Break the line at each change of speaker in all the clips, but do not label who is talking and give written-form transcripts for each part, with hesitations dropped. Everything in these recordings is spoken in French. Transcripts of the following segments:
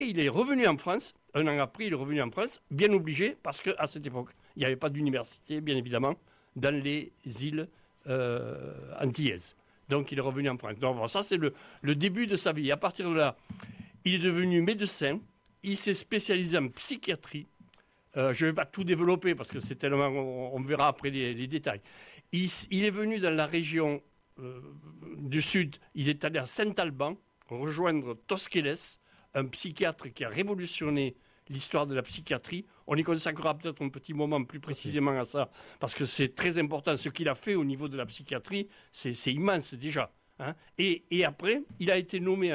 Et il est revenu en France, un an après, il est revenu en France, bien obligé, parce qu'à cette époque, il n'y avait pas d'université, bien évidemment, dans les îles antillaises. Donc il est revenu en France. Donc ça, c'est le début de sa vie. Et à partir de là, il est devenu médecin, il s'est spécialisé en psychiatrie. Je ne vais pas tout développer, parce que c'est tellement... On verra après les détails. Il est venu dans la région du sud, il est allé à Saint-Alban, rejoindre Tosquelles, un psychiatre qui a révolutionné l'histoire de la psychiatrie. On y consacrera peut-être un petit moment plus précisément à ça, parce que c'est très important. Ce qu'il a fait au niveau de la psychiatrie, c'est immense déjà. Hein. Et après, il a été nommé en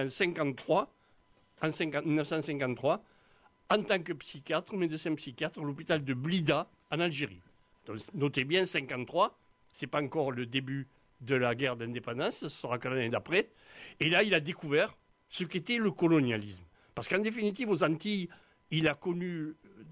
1953, en tant que psychiatre, médecin psychiatre, à l'hôpital de Blida, en Algérie. Donc, notez bien, 1953, c'est pas encore le début de la guerre d'indépendance, ce sera que l'année d'après. Et là, il a découvert ce qu'était le colonialisme. Parce qu'en définitive, aux Antilles, il a connu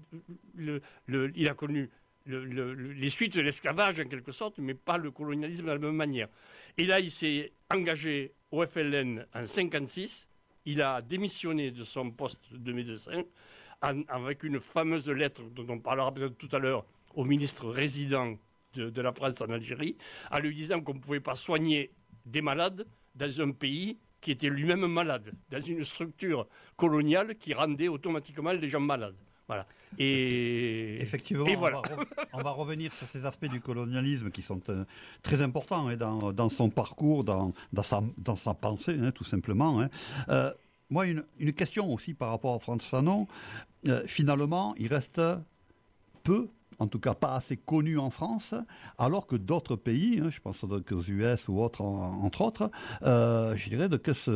les suites de l'esclavage, en quelque sorte, mais pas le colonialisme de la même manière. Et là, il s'est engagé au FLN en 1956. Il a démissionné de son poste de médecin avec une fameuse lettre dont on parlera peut-être tout à l'heure au ministre résident de la France en Algérie, en lui disant qu'on ne pouvait pas soigner des malades dans un pays qui était lui-même malade, dans une structure coloniale qui rendait automatiquement les gens malades. Voilà. Et
effectivement,
et voilà.
on va revenir sur ces aspects du colonialisme qui sont très importants dans son parcours, dans sa pensée, tout simplement. Moi, une question aussi par rapport à Frantz Fanon. Finalement, il reste peu, en tout cas pas assez connu en France, alors que d'autres pays, je pense donc aux US ou autres, entre autres, je dirais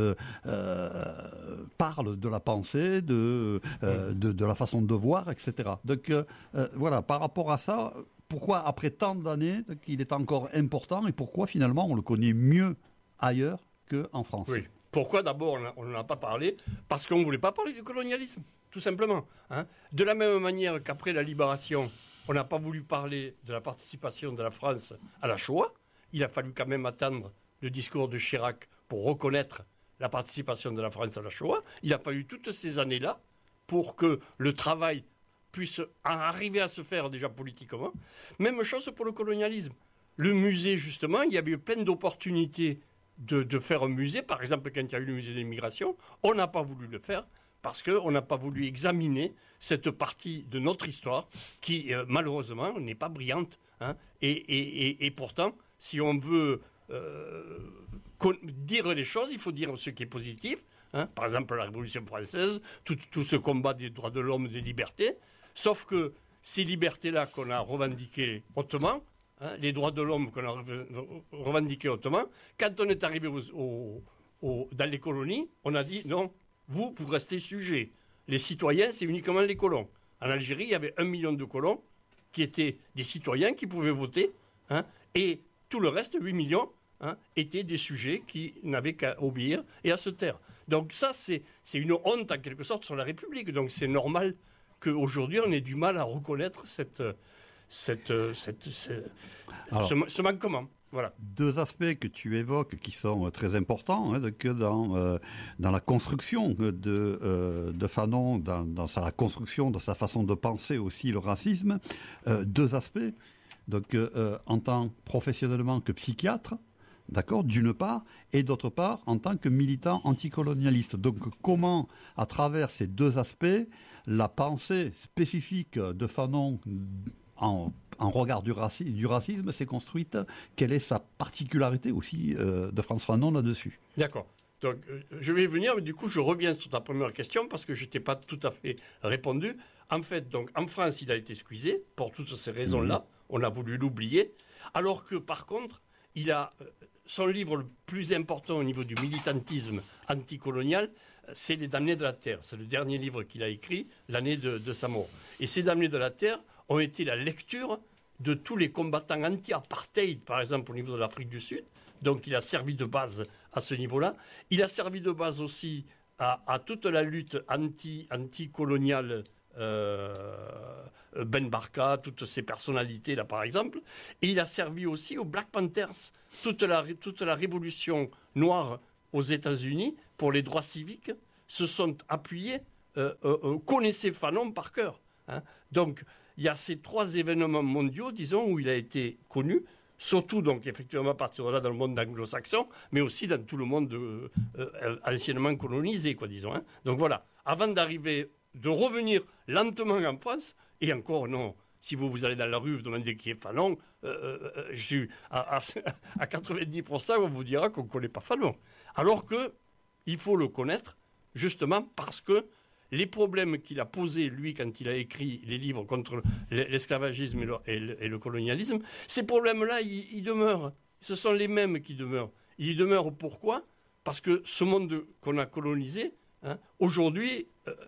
parlent de la pensée, de la façon de voir, etc. Donc voilà, par rapport à ça, pourquoi après tant d'années il est encore important et pourquoi finalement on le connaît mieux ailleurs qu'en France?
Oui. Pourquoi d'abord on n'en a pas parlé? Parce qu'on ne voulait pas parler du colonialisme, tout simplement. Hein. De la même manière qu'après la libération, on n'a pas voulu parler de la participation de la France à la Shoah. Il a fallu quand même attendre le discours de Chirac pour reconnaître la participation de la France à la Shoah. Il a fallu toutes ces années-là pour que le travail puisse arriver à se faire déjà politiquement. Même chose pour le colonialisme. Le musée, justement, il y avait eu plein d'opportunités de faire un musée. Par exemple, quand il y a eu le musée de l'immigration, on n'a pas voulu le faire parce qu'on n'a pas voulu examiner cette partie de notre histoire qui, malheureusement, n'est pas brillante. Hein. Et pourtant, si on veut dire les choses, il faut dire ce qui est positif. Hein. Par exemple, la Révolution française, tout ce combat des droits de l'homme, des libertés. Sauf que ces libertés-là qu'on a revendiquées hautement, les droits de l'homme qu'on a revendiqués hautement, quand on est arrivé dans les colonies, on a dit non, vous restez sujets. Les citoyens, c'est uniquement les colons. En Algérie, il y avait 1 million de colons qui étaient des citoyens qui pouvaient voter, et tout le reste, 8 millions, étaient des sujets qui n'avaient qu'à obéir et à se taire. Donc ça, c'est une honte en quelque sorte sur la République. Donc c'est normal qu'aujourd'hui, on ait du mal à reconnaître ce manquement. Voilà.
Deux aspects que tu évoques qui sont très importants que dans la construction de Fanon, dans la construction de sa façon de penser aussi le racisme. Deux aspects. Donc en tant professionnellement que psychiatre, d'accord, d'une part, et d'autre part en tant que militant anticolonialiste. Donc comment, à travers ces deux aspects, la pensée spécifique de Fanon en regard du racisme s'est construite? Quelle est sa particularité aussi de Frantz Fanon là-dessus?
D'accord. Donc, je vais y venir, mais du coup, je reviens sur ta première question parce que je t'ai pas tout à fait répondu. En fait, donc, en France, il a été squeezé pour toutes ces raisons-là. On a voulu l'oublier. Alors que, par contre, il a son livre le plus important au niveau du militantisme anticolonial, c'est Les Damnés de la Terre. C'est le dernier livre qu'il a écrit l'année de sa mort. Et ces Damnés de la Terre ont été la lecture de tous les combattants anti-apartheid, par exemple au niveau de l'Afrique du Sud. Donc il a servi de base à ce niveau-là. Il a servi de base aussi à toute la lutte anticoloniale, Ben Barka, toutes ces personnalités-là par exemple. Et il a servi aussi aux Black Panthers, toute la révolution noire aux États-Unis pour les droits civiques se sont appuyés connaissait Fanon par cœur. Hein. Donc, il y a ces 3 événements mondiaux, disons, où il a été connu, surtout, donc, effectivement, à partir de là, dans le monde anglo-saxon, mais aussi dans tout le monde anciennement colonisé, quoi, disons. Hein. Donc, voilà. Avant de revenir lentement en France, et encore, non. Si vous allez dans la rue, vous demandez qui est Fanon, à 90%, on vous dira qu'on ne connaît pas Fanon. Alors qu'il faut le connaître, justement parce que les problèmes qu'il a posés, lui, quand il a écrit les livres contre l'esclavagisme et le colonialisme, ces problèmes-là, ils demeurent. Ce sont les mêmes qui demeurent. Ils demeurent pourquoi ? Parce que ce monde qu'on a colonisé, hein, aujourd'hui,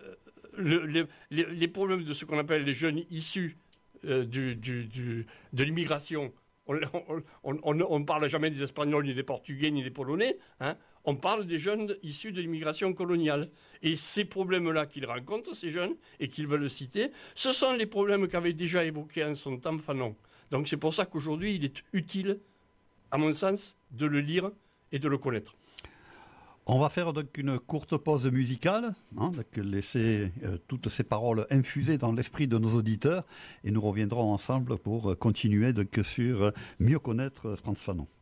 les problèmes de ce qu'on appelle les jeunes issus de l'immigration, on ne parle jamais des Espagnols, ni des Portugais, ni des Polonais, hein, on parle des jeunes issus de l'immigration coloniale. Et ces problèmes-là qu'ils rencontrent, ces jeunes, et qu'ils veulent citer, ce sont les problèmes qu'avait déjà évoqués en son temps Fanon. Donc c'est pour ça qu'aujourd'hui, il est utile, à mon sens, de le lire et de le connaître.
On va faire donc une courte pause musicale, hein, donc laisser toutes ces paroles infuser dans l'esprit de nos auditeurs, et nous reviendrons ensemble pour continuer donc sur mieux connaître Frantz Fanon.